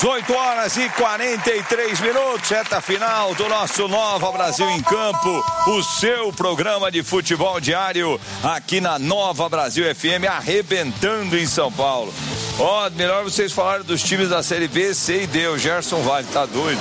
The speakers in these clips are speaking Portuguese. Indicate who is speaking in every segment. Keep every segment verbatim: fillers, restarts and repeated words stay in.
Speaker 1: dezoito horas e quarenta e três minutos, reta final do nosso Nova Brasil em Campo, o seu programa de futebol diário aqui na Nova Brasil F M, arrebentando em São Paulo. Ó, oh, melhor vocês falarem dos times da Série B, C e D, o Gerson Vale, tá doido?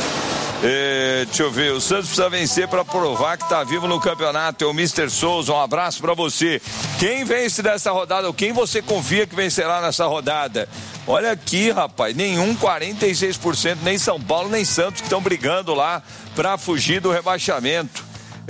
Speaker 1: É, deixa eu ver, o Santos precisa vencer para provar que tá vivo no campeonato. É o mister Souza, um abraço para você. Quem vence dessa rodada, ou quem você confia que vencerá nessa rodada? Olha aqui, rapaz, nenhum, quarenta e seis por cento, nem São Paulo nem Santos que estão brigando lá para fugir do rebaixamento.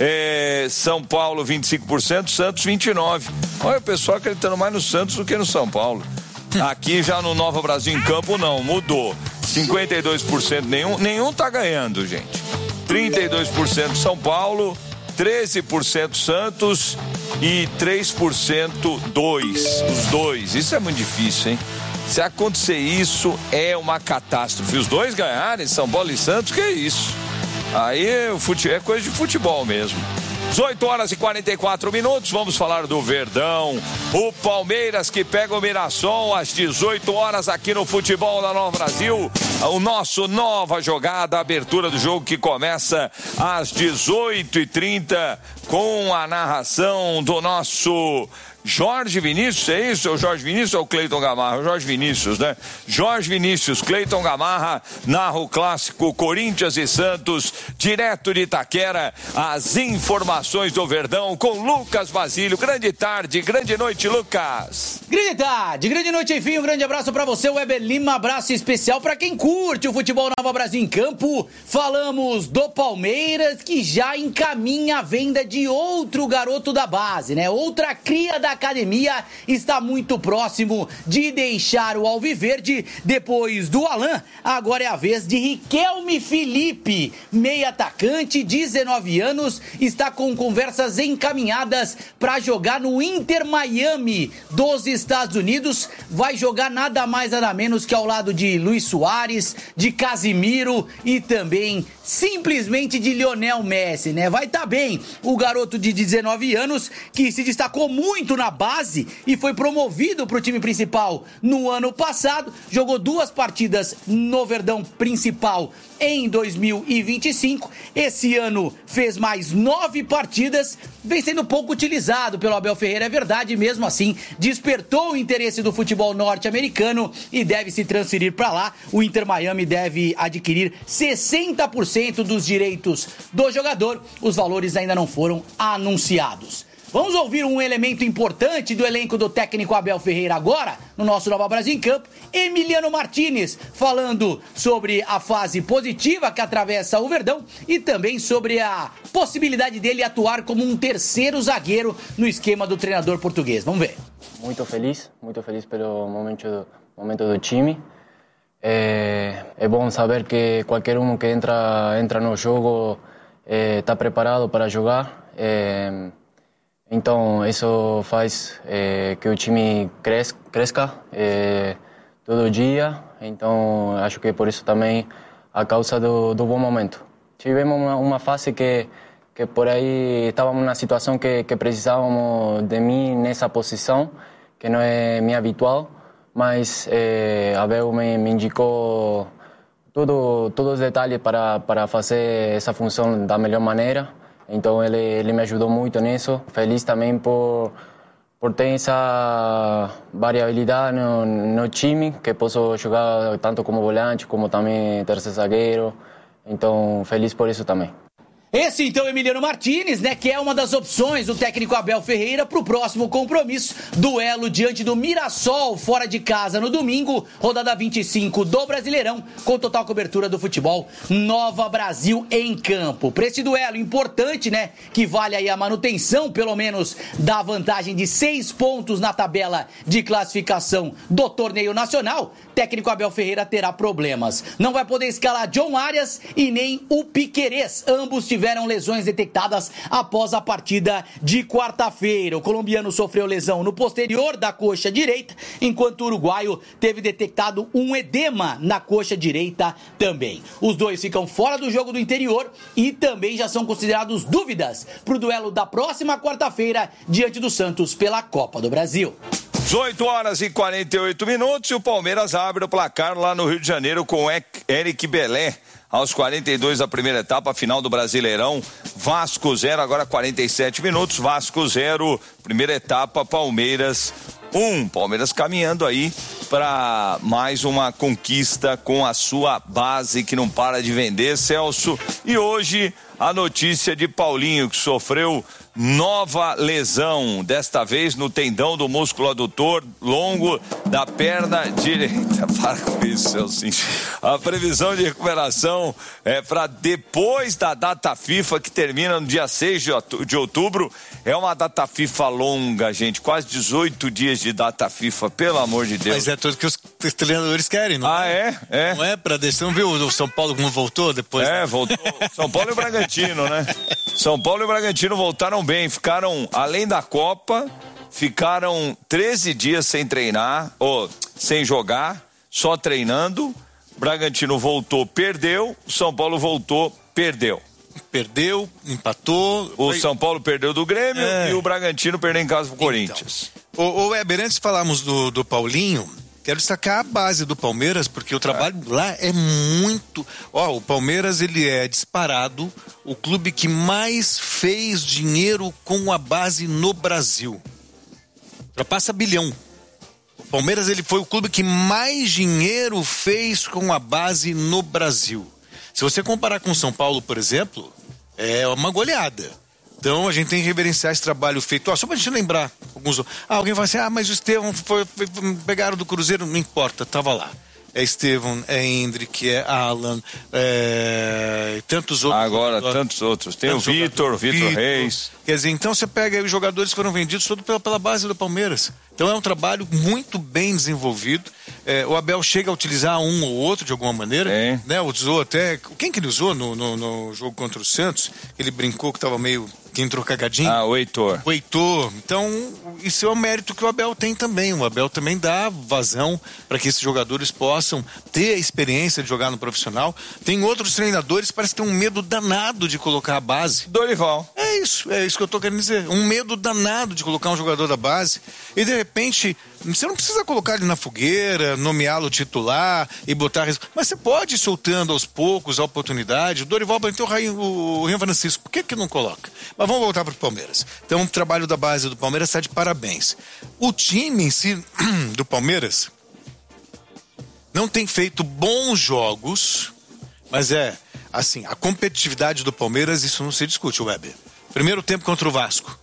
Speaker 1: É, São Paulo vinte e cinco por cento, Santos vinte e nove por cento. Olha o pessoal acreditando mais no Santos do que no São Paulo. Aqui já no Nova Brasil em Campo não, mudou. cinquenta e dois por cento nenhum, nenhum tá ganhando, gente. trinta e dois por cento São Paulo, treze por cento Santos e três por cento dois, os dois. Isso é muito difícil, hein? Se acontecer isso, é uma catástrofe. Os dois ganharem, São Paulo e Santos, que é isso? Aí é, é coisa de futebol mesmo. dezoito horas e quarenta e quatro minutos, vamos falar do Verdão, o Palmeiras que pega o Mirassol às dezoito horas aqui no Futebol da Nova Brasil, o nosso Nova Jogada, a abertura do jogo que começa às dezoito e trinta com a narração do nosso Jorge Vinícius, é isso? É o Jorge Vinícius ou o Cleiton Gamarra? O Jorge Vinícius, né? Jorge Vinícius, Cleiton Gamarra narra o clássico Corinthians e Santos, direto de Itaquera, as informações do Verdão com Lucas Basílio. Grande tarde, grande noite, Lucas.
Speaker 2: Grande tarde, grande noite, enfim, um grande abraço pra você, Weber Lima, abraço especial pra quem curte o Futebol Nova Brasil em Campo. Falamos do Palmeiras, que já encaminha a venda de outro garoto da base, né? Outra cria da academia, está muito próximo de deixar o Alviverde. Depois do Alain, agora é a vez de Riquelme Felipe, meia atacante, dezenove anos, está com conversas encaminhadas para jogar no Inter Miami dos Estados Unidos. Vai jogar nada mais nada menos que ao lado de Luis Soares, de Casimiro e também simplesmente de Lionel Messi, né? Vai estar bem o garoto de dezenove anos que se destacou muito na base e foi promovido para o time principal no ano passado, jogou duas partidas no Verdão principal em dois mil e vinte e cinco, esse ano fez mais nove partidas, vem sendo pouco utilizado pelo Abel Ferreira, é verdade, mesmo assim despertou o interesse do futebol norte-americano e deve se transferir para lá. O Inter Miami deve adquirir sessenta por cento dos direitos do jogador, os valores ainda não foram anunciados. Vamos ouvir um elemento importante do elenco do técnico Abel Ferreira agora, no nosso Nova Brasil em Campo, Emiliano Martínez, falando sobre a fase positiva que atravessa o Verdão e também sobre a possibilidade dele atuar como um terceiro zagueiro no esquema do treinador português. Vamos ver.
Speaker 3: Muito feliz, muito feliz pelo momento do, momento do time. É, é bom saber que qualquer um que entra, entra no jogo está é, preparado para jogar. É, Então, isso faz é, que o time cres, cresça é, todo dia. Então, acho que por isso também a causa do, do bom momento. Tivemos uma, uma fase que, que por aí estávamos na situação que, que precisávamos de mim nessa posição, que não é minha habitual, mas é, a Abel me, me indicou tudo, todos os detalhes para, para fazer essa função da melhor maneira. Então ele, ele me ajudou muito nisso. Feliz também por, por ter essa variabilidade no, no time, que posso jogar tanto como volante, como também terceiro zagueiro. Então feliz por isso também.
Speaker 2: Esse então Emiliano Martínez, né, que é uma das opções do técnico Abel Ferreira para o próximo compromisso, duelo diante do Mirassol, fora de casa no domingo, rodada vinte e cinco do Brasileirão, com total cobertura do futebol Nova Brasil em Campo. Para esse duelo importante, né, que vale aí a manutenção, pelo menos, da vantagem de seis pontos na tabela de classificação do torneio nacional, técnico Abel Ferreira terá problemas. Não vai poder escalar John Arias e nem o Piquerez, ambos tiveram tiveram lesões detectadas após a partida de quarta-feira. O colombiano sofreu lesão no posterior da coxa direita, enquanto o uruguaio teve detectado um edema na coxa direita também. Os dois ficam fora do jogo do interior e também já são considerados dúvidas para o duelo da próxima quarta-feira diante do Santos pela Copa do Brasil.
Speaker 1: dezoito horas e quarenta e oito minutos e o Palmeiras abre o placar lá no Rio de Janeiro com Eric Belé. Aos quarenta e dois da primeira etapa, final do Brasileirão, Vasco zero, agora quarenta e sete minutos, Vasco zero, primeira etapa, Palmeiras um. Palmeiras caminhando aí para mais uma conquista com a sua base que não para de vender, Celso. E hoje a notícia de Paulinho, que sofreu nova lesão, desta vez no tendão do músculo adutor longo da perna direita. Para com isso, Celso. A previsão de recuperação é para depois da data FIFA, que termina no dia seis de outubro. É uma data FIFA longa, gente, quase dezoito dias de data FIFA, pelo amor de Deus.
Speaker 4: Mas é tudo que os treinadores querem, não
Speaker 1: ah,
Speaker 4: é?
Speaker 1: Ah, é? É.
Speaker 4: Não é pra deixar, não viu o São Paulo como voltou depois?
Speaker 1: É, voltou. São Paulo e o Bragantino, né? São Paulo e o Bragantino voltaram bem, ficaram, além da Copa, ficaram treze dias sem treinar, ou sem jogar, só treinando. Bragantino voltou, perdeu, São Paulo voltou, perdeu.
Speaker 4: Perdeu, empatou.
Speaker 1: O
Speaker 4: foi...
Speaker 1: São Paulo perdeu do Grêmio é. e o Bragantino perdeu em casa pro então, Corinthians.
Speaker 4: Ô, ô Weber, antes de falarmos do, do Paulinho, quero destacar a base do Palmeiras, porque o trabalho é. lá é muito... Ó, o Palmeiras, ele é disparado o clube que mais fez dinheiro com a base no Brasil. Ultrapassa bilhão. O Palmeiras, ele foi o clube que mais dinheiro fez com a base no Brasil. Se você comparar com o São Paulo, por exemplo, é uma goleada. Então a gente tem que reverenciar esse trabalho feito. Ó, só pra gente lembrar alguns. Ah, alguém fala assim: ah, mas o Estevão foi, foi, pegaram do Cruzeiro, não importa, tava lá. É Estevão, é Hendrick, é Alan, é... tantos outros.
Speaker 1: Agora, jogadores. tantos outros. Tem tantos o Vitor, Vitor Reis.
Speaker 4: Quer dizer, então você pega aí os jogadores que foram vendidos todos pela, pela base do Palmeiras. Então é um trabalho muito bem desenvolvido. É, o Abel chega a utilizar um ou outro de alguma maneira. É. Né? Usou até. Quem que ele usou no, no, no jogo contra o Santos? Ele brincou que estava meio. Que entrou cagadinho.
Speaker 1: Ah, o Heitor.
Speaker 4: O Heitor. Então, isso é um mérito que o Abel tem também. O Abel também dá vazão para que esses jogadores possam ter a experiência de jogar no profissional. Tem outros treinadores que parece que tem um medo danado de colocar a base.
Speaker 1: Dorival.
Speaker 4: É isso, é isso que eu tô querendo dizer. Um medo danado de colocar um jogador da base. E de repente, você não precisa colocar ele na fogueira, nomeá-lo titular e botar... Mas você pode ir soltando aos poucos a oportunidade. O Dorival bateu o Rian Francisco. Por que que não coloca? Mas vamos voltar para o Palmeiras. Então, o trabalho da base do Palmeiras está de parabéns. O time em si, do Palmeiras, não tem feito bons jogos, mas é, assim, a competitividade do Palmeiras, isso não se discute, Weber. Primeiro tempo contra o Vasco.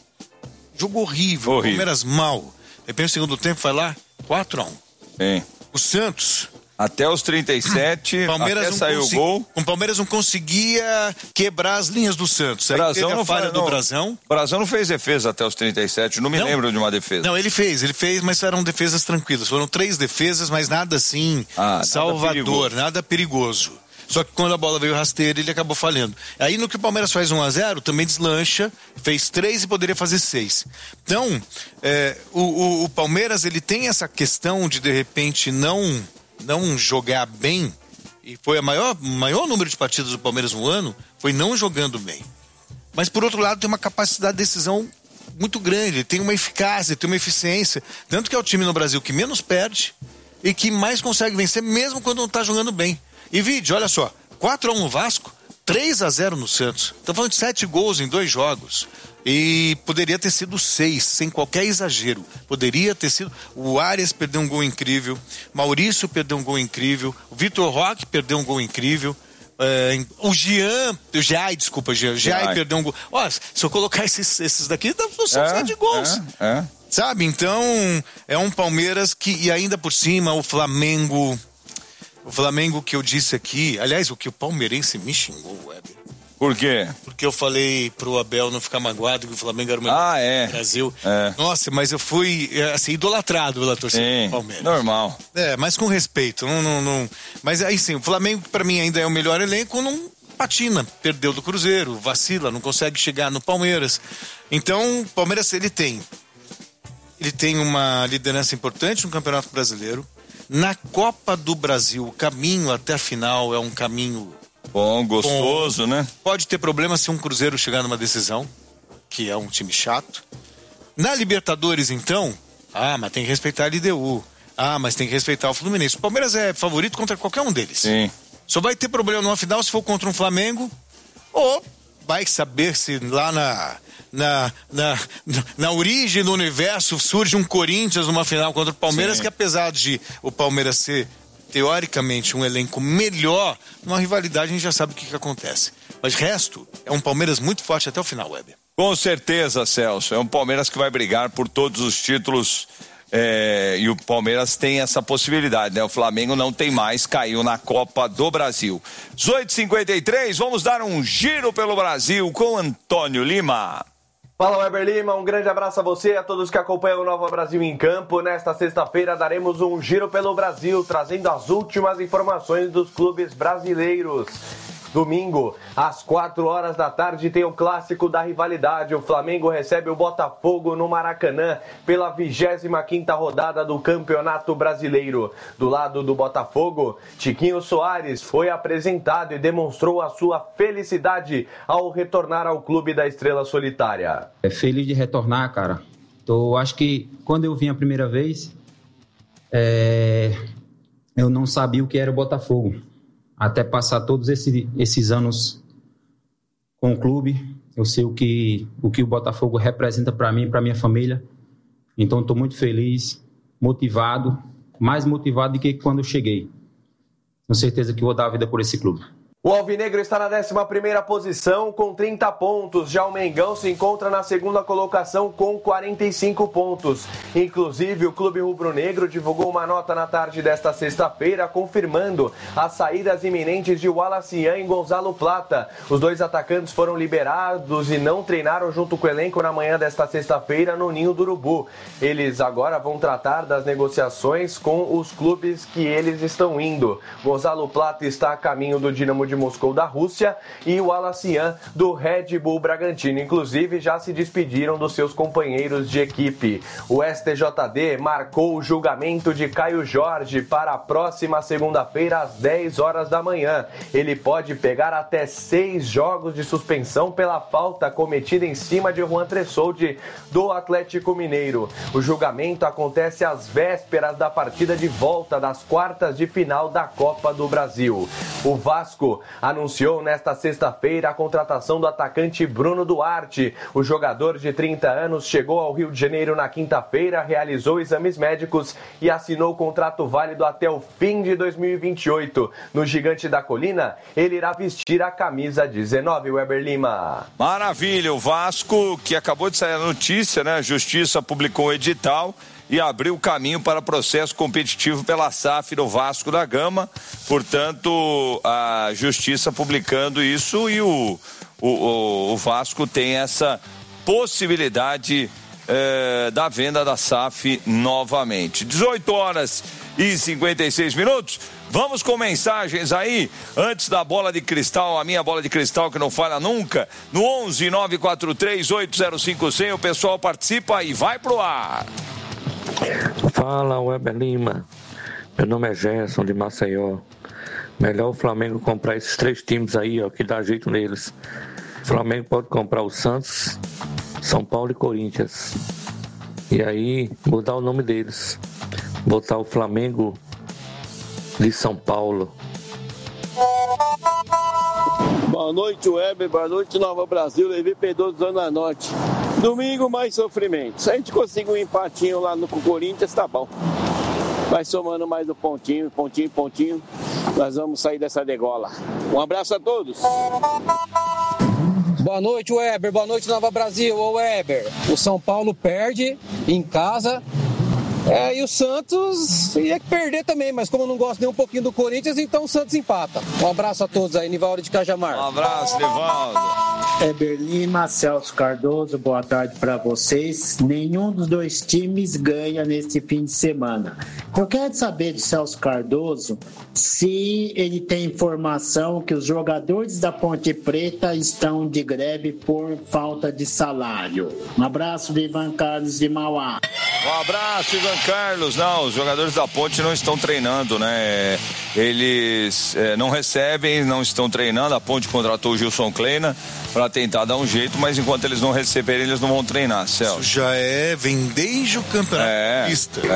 Speaker 4: Jogo horrível, horrível. Palmeiras mal. De repente, o segundo tempo vai lá, quatro a um.
Speaker 1: Sim.
Speaker 4: O Santos...
Speaker 1: Até os trinta e sete,
Speaker 4: Palmeiras
Speaker 1: até saiu o gol.
Speaker 4: O Palmeiras não conseguia quebrar as linhas do Santos. Aí
Speaker 1: Brasão
Speaker 4: teve a
Speaker 1: não
Speaker 4: falha
Speaker 1: faz,
Speaker 4: do
Speaker 1: não.
Speaker 4: Brasão.
Speaker 1: O Brasão não fez defesa até os trinta e sete, não me não. lembro de uma defesa.
Speaker 4: Não, ele fez, ele fez, mas eram defesas tranquilas. Foram três defesas, mas nada assim, ah, salvador, nada, nada perigoso. Só que quando a bola veio rasteira, ele acabou falhando. Aí no que o Palmeiras faz um a zero, também deslancha, fez três e poderia fazer seis. Então, é, o, o, o Palmeiras, ele tem essa questão de, de repente, não... não jogar bem, e foi a maior, maior número de partidas do Palmeiras no ano, foi não jogando bem. Mas por outro lado tem uma capacidade de decisão muito grande, tem uma eficácia, tem uma eficiência, tanto que é o time no Brasil que menos perde e que mais consegue vencer mesmo quando não está jogando bem. E vídeo, olha só, quatro a um no Vasco, três a zero no Santos. Estamos falando de sete gols em dois jogos. E poderia ter sido seis, sem qualquer exagero. Poderia ter sido. O Arias perdeu um gol incrível. Maurício perdeu um gol incrível. O Vitor Roque perdeu um gol incrível. É, o Jean. O Jai, desculpa, o Jean. Jai perdeu um gol. Ó, se eu colocar esses, esses daqui, dá pra ser é, sete gols. É, é. Sabe? Então, é um Palmeiras que. E ainda por cima, o Flamengo. O Flamengo que eu disse aqui. Aliás, o que o palmeirense me xingou, Weber.
Speaker 1: Por quê?
Speaker 4: Porque eu falei pro Abel não ficar magoado que o Flamengo era o melhor
Speaker 1: ah, é.
Speaker 4: do Brasil.
Speaker 1: É.
Speaker 4: Nossa, mas eu fui assim, idolatrado pela torcida do Palmeiras.
Speaker 1: Normal.
Speaker 4: É, mas com respeito. Não, não, não... Mas aí sim, o Flamengo pra mim ainda é o melhor elenco, não patina. Perdeu do Cruzeiro, vacila, não consegue chegar no Palmeiras. Então, o Palmeiras ele tem. Ele tem uma liderança importante no Campeonato Brasileiro. Na Copa do Brasil, o caminho até a final é um caminho...
Speaker 1: Bom, gostoso, Bom, né?
Speaker 4: Pode ter problema se um Cruzeiro chegar numa decisão, que é um time chato. Na Libertadores, então, Ah, mas tem que respeitar a L D U. Ah, mas tem que respeitar o Fluminense. O Palmeiras é favorito contra qualquer um deles.
Speaker 1: Sim.
Speaker 4: Só vai ter problema numa final se for contra um Flamengo, ou vai saber se lá na, na, na, na origem do universo surge um Corinthians numa final contra o Palmeiras. Sim. Que apesar de o Palmeiras ser, teoricamente, um elenco melhor, numa rivalidade a gente já sabe o que, que acontece. Mas resto, é um Palmeiras muito forte até o final, Weber.
Speaker 1: Com certeza, Celso. É um Palmeiras que vai brigar por todos os títulos. É, e o Palmeiras tem essa possibilidade, né? O Flamengo não tem mais, caiu na Copa do Brasil. dezoito e cinquenta e três, vamos dar um giro pelo Brasil com Antônio Lima.
Speaker 5: Fala, Weber Lima, um grande abraço a você e a todos que acompanham o Nova Brasil em Campo. Nesta sexta-feira daremos um giro pelo Brasil, trazendo as últimas informações dos clubes brasileiros. Domingo, às quatro horas da tarde, tem o clássico da rivalidade. O Flamengo recebe o Botafogo no Maracanã pela vigésima quinta rodada do Campeonato Brasileiro. Do lado do Botafogo, Tiquinho Soares foi apresentado e demonstrou a sua felicidade ao retornar ao clube da Estrela Solitária.
Speaker 6: É feliz de retornar, cara. Então, acho que quando eu vim a primeira vez, é... eu não sabia o que era o Botafogo. Até passar todos esse, esses anos com o clube, eu sei o que o, que o Botafogo representa para mim e para minha família. Então estou muito feliz, motivado, mais motivado do que quando eu cheguei. Com certeza que vou dar a vida por esse clube.
Speaker 5: O Alvinegro está na décima primeira posição com trinta pontos. Já o Mengão se encontra na segunda colocação com quarenta e cinco pontos. Inclusive, o Clube Rubro-Negro divulgou uma nota na tarde desta sexta-feira confirmando as saídas iminentes de Wallace Ian e Gonzalo Plata. Os dois atacantes foram liberados e não treinaram junto com o elenco na manhã desta sexta-feira no Ninho do Urubu. Eles agora vão tratar das negociações com os clubes que eles estão indo. Gonzalo Plata está a caminho do Dinamo de Moscou da Rússia e o Wallace Ian do Red Bull Bragantino. Inclusive, já se despediram dos seus companheiros de equipe. O S T J D marcou o julgamento de Caio Jorge para a próxima segunda-feira às dez horas da manhã. Ele pode pegar até seis jogos de suspensão pela falta cometida em cima de Juan Tressoldi do Atlético Mineiro. O julgamento acontece às vésperas da partida de volta das quartas de final da Copa do Brasil. O Vasco anunciou nesta sexta-feira a contratação do atacante Bruno Duarte. O jogador de trinta anos chegou ao Rio de Janeiro na quinta-feira, realizou exames médicos e assinou contrato válido até o fim de dois mil e vinte e oito. No Gigante da Colina, ele irá vestir a camisa dezenove, Weber Lima.
Speaker 1: Maravilha, o Vasco, que acabou de sair a notícia, né? A Justiça publicou o edital e abriu caminho para processo competitivo pela S A F do Vasco da Gama. Portanto, a Justiça publicando isso e o, o, o Vasco tem essa possibilidade eh, da venda da S A F novamente. dezoito horas e cinquenta e seis minutos. Vamos com mensagens aí, antes da bola de cristal, a minha bola de cristal que não falha nunca, no onze nove quatro três oito zero cinco zero zero, o pessoal participa e vai pro ar.
Speaker 7: Fala, Weber Lima. Meu nome é Gerson, de Maceió. Melhor o Flamengo comprar esses três times aí, ó, que dá jeito neles. O Flamengo pode comprar o Santos, São Paulo e Corinthians. E aí, mudar o nome deles. Botar o Flamengo de São Paulo.
Speaker 8: Boa noite, Weber. Boa noite, Nova Brasil. Levi Pedroso, Zona Norte. Domingo, mais sofrimento. Se a gente conseguir um empatinho lá no Corinthians, tá bom. Vai somando mais um pontinho, pontinho, pontinho. Nós vamos sair dessa degola. Um abraço a todos.
Speaker 9: Boa noite, Weber. Boa noite, Nova Brasil. Ô, Weber, o São Paulo perde em casa. É, e o Santos ia perder também, mas como eu não gosto nem um pouquinho do Corinthians, então o Santos empata. Um abraço a todos aí, Nivaldo de Cajamar.
Speaker 1: Um abraço, Nivaldo.
Speaker 10: Weber Lima, Celso Cardoso, boa tarde para vocês. Nenhum dos dois times ganha nesse fim de semana. Eu quero saber de Celso Cardoso se ele tem informação que os jogadores da Ponte Preta estão de greve por falta de salário. Um abraço de Ivan Carlos de Mauá.
Speaker 1: Um abraço, Ivan Jean Carlos, não, os jogadores da Ponte não estão treinando, né? Eles é, não recebem, não estão treinando. A Ponte contratou o Gilson Kleina para tentar dar um jeito, mas enquanto eles não receberem, eles não vão treinar, Celso.
Speaker 4: Isso já é, vem desde o campeonato.
Speaker 1: É,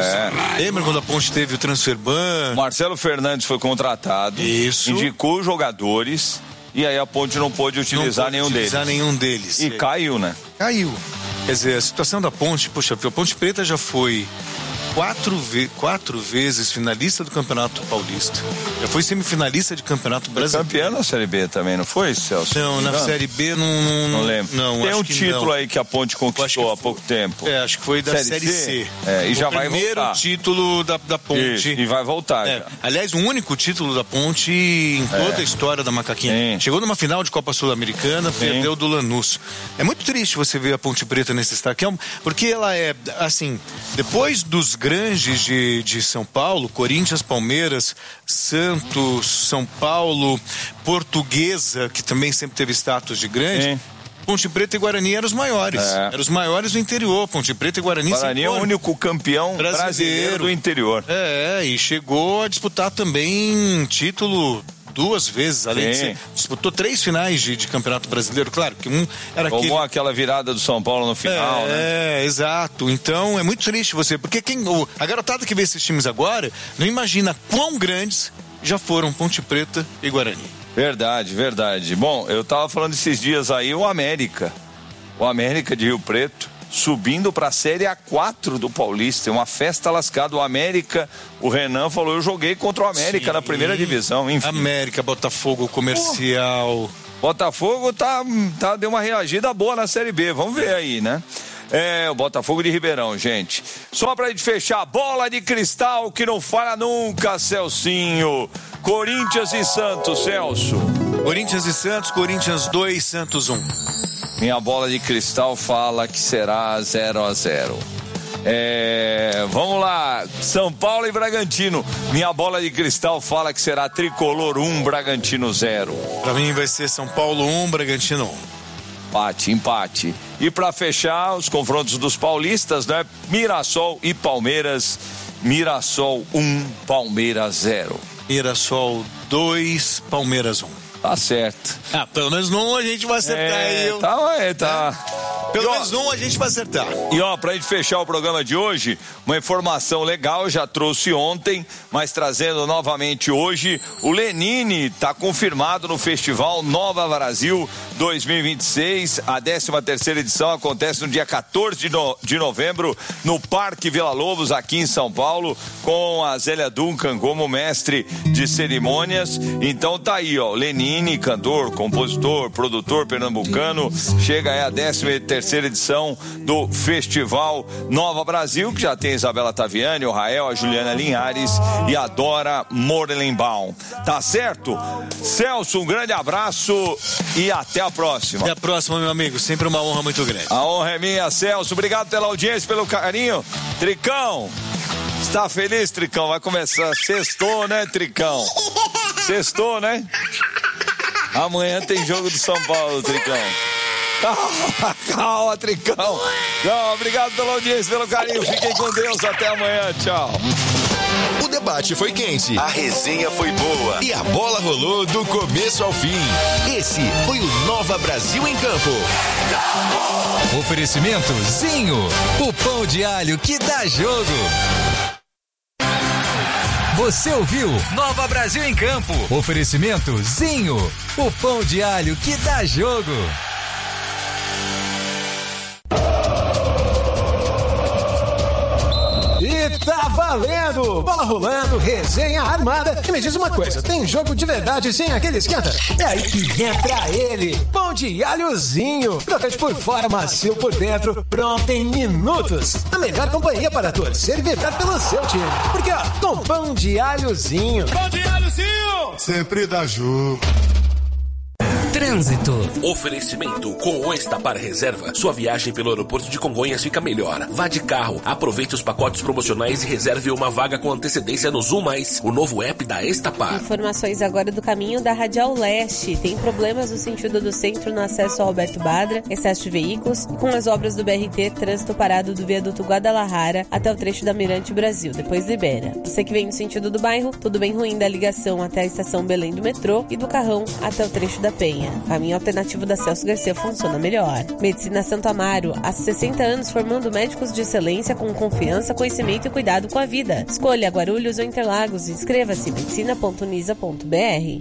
Speaker 1: é.
Speaker 4: Lembra quando a Ponte teve o transfer ban?
Speaker 1: Marcelo Fernandes foi contratado.
Speaker 4: Isso.
Speaker 1: Indicou os jogadores e aí a Ponte não pôde utilizar
Speaker 4: não pôde
Speaker 1: nenhum
Speaker 4: utilizar
Speaker 1: deles.
Speaker 4: nenhum deles.
Speaker 1: E
Speaker 4: é.
Speaker 1: caiu, né?
Speaker 4: Caiu. Quer dizer, a situação da Ponte, poxa, a Ponte Preta já foi quatro, ve- quatro vezes finalista do Campeonato Paulista. Já foi semifinalista de Campeonato Brasileiro.
Speaker 1: Campeão na Série B também, não foi, Celso?
Speaker 4: Não, na Série B não... Não,
Speaker 1: não lembro.
Speaker 4: Não,
Speaker 1: tem
Speaker 4: acho
Speaker 1: um
Speaker 4: que
Speaker 1: título
Speaker 4: não.
Speaker 1: aí que a Ponte conquistou há pouco tempo.
Speaker 4: É, acho que foi da Série, Série C. C.
Speaker 1: É, e
Speaker 4: o
Speaker 1: já vai voltar.
Speaker 4: O primeiro título da, da Ponte.
Speaker 1: Isso, e vai voltar.
Speaker 4: É. Aliás, o único título da Ponte em toda é. a história da Macaquinha. Sim. Chegou numa final de Copa Sul-Americana, Sim. perdeu do Lanús. É muito triste você ver a Ponte Preta nesse destaque, porque ela é, assim, depois dos grandes de, de São Paulo, Corinthians, Palmeiras, Santos, São Paulo, Portuguesa, que também sempre teve status de grande, Sim. Ponte Preta e Guarani eram os maiores. É. Eram os maiores do interior. Ponte Preta e Guarani.
Speaker 1: Guarani é o único campeão brasileiro. brasileiro do interior.
Speaker 4: É, e chegou a disputar também título duas vezes, além Sim. de ser, disputou três finais de, de Campeonato Brasileiro, claro, que um era
Speaker 1: Tomou
Speaker 4: aquele...
Speaker 1: aquela virada do São Paulo no final,
Speaker 4: é,
Speaker 1: né?
Speaker 4: É, exato. Então é muito triste você, porque quem, o, a garotada que vê esses times agora não imagina quão grandes já foram Ponte Preta e Guarani.
Speaker 1: Verdade, verdade. Bom, eu tava falando esses dias aí, o América, o América de Rio Preto, subindo para a Série A quatro do Paulista, uma festa lascada. O América, o Renan falou, eu joguei contra o América Sim. na primeira divisão, enfim.
Speaker 4: América, Botafogo, Comercial.
Speaker 1: Pô, Botafogo tá, tá, deu uma reagida boa na Série B, vamos ver aí, né? É, o Botafogo de Ribeirão, gente. Só pra gente fechar, bola de cristal que não falha nunca, Celcinho. Corinthians e Santos, Celso.
Speaker 4: Corinthians e Santos, Corinthians dois, Santos um.
Speaker 1: Minha bola de cristal fala que será zero a zero. É, vamos lá, São Paulo e Bragantino. Minha bola de cristal fala que será Tricolor um, Bragantino zero.
Speaker 4: Pra mim vai ser São Paulo um, Bragantino um.
Speaker 1: Empate, empate. E pra fechar os confrontos dos paulistas, né? Mirassol e Palmeiras. Mirassol um, Palmeiras zero.
Speaker 4: Mirassol dois, Palmeiras um.
Speaker 1: Tá certo.
Speaker 4: Ah, pelo menos um a gente vai acertar
Speaker 1: é,
Speaker 4: aí.
Speaker 1: Tá, é, tá.
Speaker 4: É. Pelo e, menos ó, um a gente vai acertar.
Speaker 1: E ó, pra gente fechar o programa de hoje, uma informação legal, já trouxe ontem, mas trazendo novamente hoje, o Lenine tá confirmado no Festival Nova Brasil dois mil e vinte e seis, a décima terceira edição acontece no dia quatorze de, no, de novembro, no Parque Vila Lobos, aqui em São Paulo, com a Zélia Duncan como mestre de cerimônias. Então tá aí, ó, Lenine, cantor, compositor, produtor pernambucano, chega aí a décima terceira edição do Festival Nova Brasil, que já tem a Isabela Taviani, o Rael, a Juliana Linhares e a Dora Morlenbaum. Tá certo? Celso, um grande abraço e até a próxima.
Speaker 4: Até a próxima, meu amigo. Sempre uma honra muito grande.
Speaker 1: A honra é minha, Celso. Obrigado pela audiência, pelo carinho. Tricão, está feliz, Tricão? Vai começar. Sextou, né, Tricão? Sextou, né? Amanhã tem jogo do São Paulo, Tricão. Calma, calma, Tricão. Não, obrigado pela audiência, pelo carinho. Fiquem com Deus. Até amanhã. Tchau.
Speaker 11: O debate foi quente, a resenha foi boa e a bola rolou do começo ao fim. Esse foi o Nova Brasil em Campo. Oferecimento Zinho, o pão de alho que dá jogo. Você ouviu Nova Brasil em Campo. Oferecimento Zinho, o pão de alho que dá jogo.
Speaker 12: E tá valendo! Bola rolando, resenha armada. E me diz uma coisa, tem jogo de verdade sem aquele esquenta? É aí que entra ele, pão de alhozinho. Crocante por fora, macio por dentro, pronto em minutos. A melhor companhia para torcer e vibrar pelo seu time. Porque ó, com pão de alhozinho.
Speaker 13: Pão de alhozinho! Sempre dá jogo. Trânsito.
Speaker 14: Oferecimento com o Estapar Reserva. Sua viagem pelo aeroporto de Congonhas fica melhor. Vá de carro, aproveite os pacotes promocionais e reserve uma vaga com antecedência no Zoom Mais, o novo app da Estapar.
Speaker 15: Informações agora do caminho da Radial Leste. Tem problemas no sentido do centro no acesso ao Alberto Badra, excesso de veículos, e com as obras do B R T, trânsito parado do viaduto Guadalajara até o trecho da Mirante Brasil, depois libera. Você que vem no sentido do bairro, tudo bem ruim da ligação até a estação Belém do metrô e do Carrão até o trecho da Penha. Caminho alternativo da Celso Garcia funciona melhor. Medicina Santo Amaro, há sessenta anos formando médicos de excelência com confiança, conhecimento e cuidado com a vida. Escolha Guarulhos ou Interlagos e inscreva-se medicina ponto unisa ponto b r.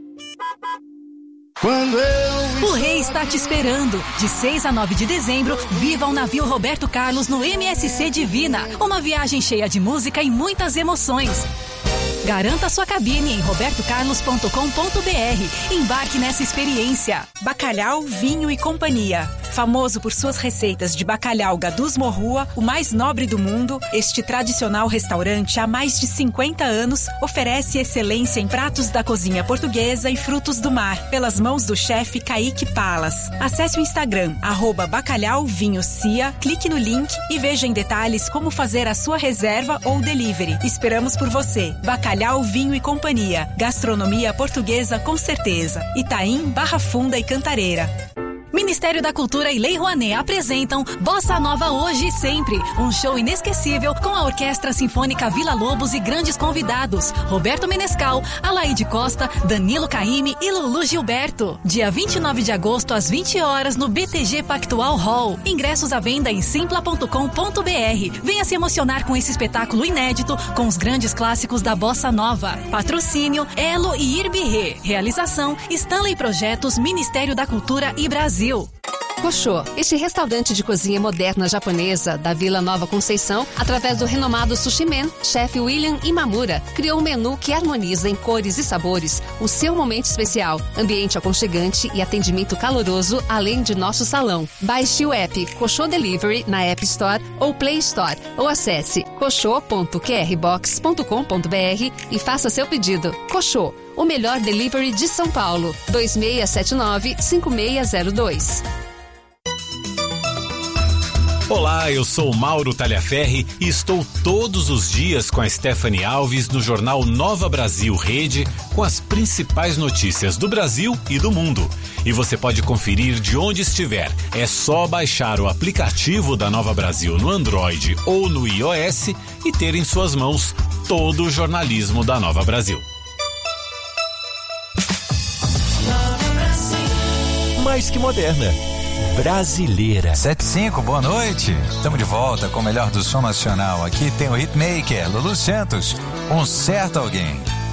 Speaker 13: Quando eu... O rei está te esperando. De seis a nove de dezembro, viva o navio Roberto Carlos no M S C Divina. Uma viagem cheia de música e muitas emoções. Garanta sua cabine em roberto carlos ponto com ponto b r. Embarque nessa experiência. Bacalhau, Vinho e Companhia. Famoso por suas receitas de bacalhau Gadus Morrua, o mais nobre do mundo, este tradicional restaurante há mais de cinquenta anos oferece excelência em pratos da cozinha portuguesa e frutos do mar, pelas mãos do chefe Kaique Palas. Acesse o Instagram, arroba Bacalhau Vinho Cia, clique no link e veja em detalhes como fazer a sua reserva ou delivery. Esperamos por você. Bacalhau, Vinho e Companhia. Gastronomia portuguesa com certeza. Itaim, Barra Funda e Cantareira. Ministério da Cultura e Lei Rouanet apresentam Bossa Nova Hoje e Sempre, um show inesquecível com a Orquestra Sinfônica Vila Lobos e grandes convidados, Roberto Menescal, Alaide Costa, Danilo Caymmi e Lulu Gilberto. Dia vinte e nove de agosto às vinte horas no B T G Pactual Hall. Ingressos à venda em simpla ponto com ponto b r. Venha se emocionar com esse espetáculo inédito com os grandes clássicos da Bossa Nova. Patrocínio Elo e Irbirê. Realização Stanley Projetos, Ministério da Cultura e Brasil.
Speaker 16: Koshô, este restaurante de cozinha moderna japonesa da Vila Nova Conceição, através do renomado Sushi Man, chefe William Imamura, criou um menu que harmoniza em cores e sabores o seu momento especial, ambiente aconchegante e atendimento caloroso, além de nosso salão. Baixe o app Koshô Delivery na App Store ou Play Store, ou acesse koshô ponto q r box ponto com ponto b r e faça seu pedido. Koshô, o melhor delivery de São Paulo. dois seis sete nove, cinco seis zero dois.
Speaker 17: Olá, eu sou Mauro Talhaferri e estou todos os dias com a Stephanie Alves no jornal Nova Brasil Rede com as principais notícias do Brasil e do mundo. E você pode conferir de onde estiver. É só baixar o aplicativo da Nova Brasil no Android ou no iOS e ter em suas mãos todo o jornalismo da Nova Brasil.
Speaker 18: Mais que moderna. Brasileira.
Speaker 19: sete e cinco, boa noite. Estamos de volta com o melhor do som nacional. Aqui tem o Hitmaker, Lulu Santos, Um Certo Alguém.